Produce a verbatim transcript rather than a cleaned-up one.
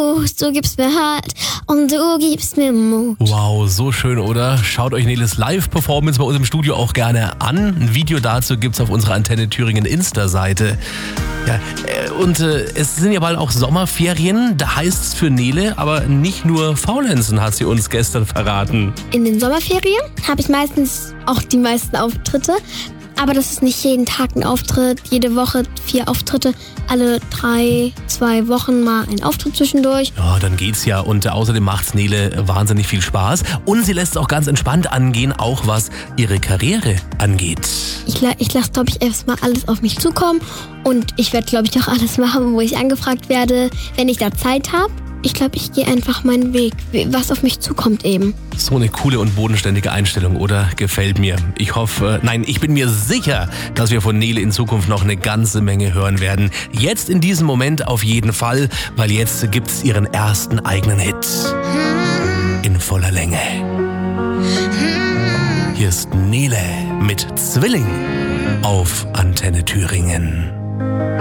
Du gibst mir Halt und du gibst mir Mut. Wow, so schön, oder? Schaut euch Neles Live-Performance bei uns im Studio auch gerne an. Ein Video dazu gibt's auf unserer Antenne Thüringen Insta-Seite. Ja, und äh, es sind ja bald auch Sommerferien, da heißt es für Nele, aber nicht nur faulenzen, hat sie uns gestern verraten. In den Sommerferien habe ich meistens auch die meisten Auftritte. Aber das ist nicht jeden Tag ein Auftritt, jede Woche vier Auftritte, alle drei, zwei Wochen mal ein Auftritt zwischendurch. Ja, dann geht's ja und außerdem macht's Nele wahnsinnig viel Spaß und sie lässt es auch ganz entspannt angehen, auch was ihre Karriere angeht. Ich, ich lasse, glaube ich, erstmal alles auf mich zukommen und ich werde, glaube ich, auch alles machen, wo ich angefragt werde, wenn ich da Zeit habe. Ich glaube, ich gehe einfach meinen Weg, was auf mich zukommt eben. So eine coole und bodenständige Einstellung, oder? Gefällt mir. Ich hoffe, nein, ich bin mir sicher, dass wir von Nele in Zukunft noch eine ganze Menge hören werden. Jetzt in diesem Moment auf jeden Fall, weil jetzt gibt's ihren ersten eigenen Hit. In voller Länge. Hier ist Nele mit Zwilling auf Antenne Thüringen.